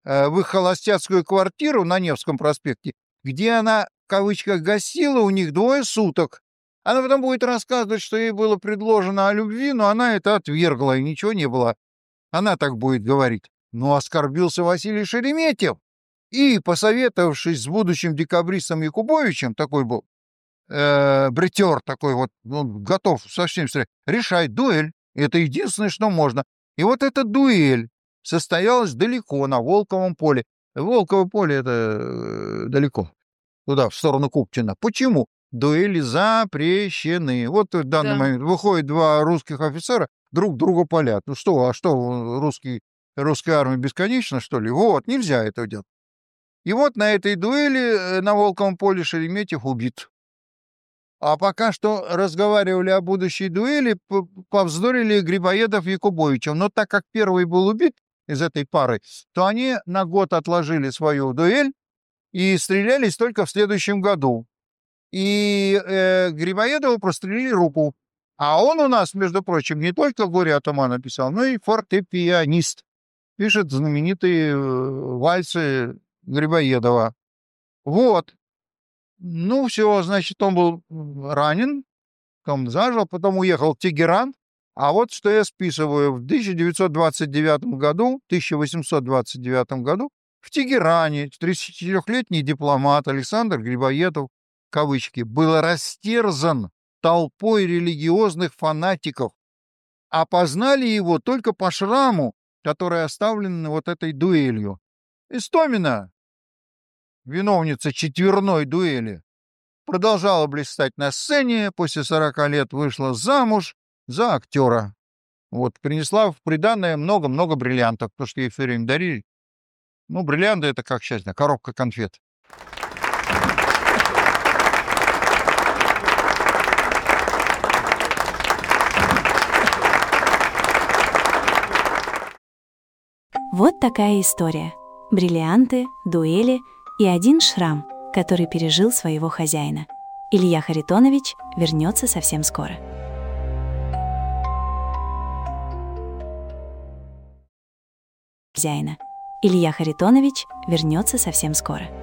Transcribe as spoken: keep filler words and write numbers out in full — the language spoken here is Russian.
э, в их холостяцкую квартиру на Невском проспекте, где она, в кавычках, гостила у них двое суток. Она потом будет рассказывать, что ей было предложено о любви, но она это отвергла, и ничего не было. Она так будет говорить. Но оскорбился Василий Шереметьев. И, посоветовавшись с будущим декабристом Якубовичем, такой был, э, бритер такой вот, он готов совсем решать дуэль. Это единственное, что можно. И вот эта дуэль состоялась далеко, на Волковом поле. Волково поле — это э, далеко, туда, в сторону Купчино. Почему? Дуэли запрещены. Вот в данный Да. момент выходят два русских офицера, друг друга палят. Ну что, а что, русский, русская армия бесконечна, что ли? Вот, нельзя этого делать. И вот на этой дуэли на Волковом поле Шереметьев убит. А пока что разговаривали о будущей дуэли, повздорили Грибоедов и Якубовичем. Но так как первый был убит из этой пары, то они на год отложили свою дуэль и стрелялись только в следующем году. И э, Грибоедову прострелили руку. А он у нас, между прочим, не только «Горе атамана» писал, но и фортепианист. Пишет знаменитые вальсы Грибоедова. Вот. Ну, все, значит, он был ранен, потом зажил, потом уехал в Тегеран. А вот что я списываю. В тысяча девятьсот двадцать девятом году, тысяча восемьсот двадцать девятом году в Тегеране тридцатичетырёхлетний дипломат Александр Грибоедов, кавычки, был растерзан толпой религиозных фанатиков. Опознали его только по шраму, который оставлен вот этой дуэлью. Истомина, виновница четверной дуэли, продолжала блистать на сцене, после сорока лет вышла замуж за актера. Вот, принесла в приданое много-много бриллиантов, потому что ей все время дарили. Ну, бриллианты — это как счастье, коробка конфет. Вот такая история. Бриллианты, дуэли и один шрам, который пережил своего хозяина. Илья Харитонович вернется совсем скоро. Хозяина. Илья Харитонович вернется совсем скоро.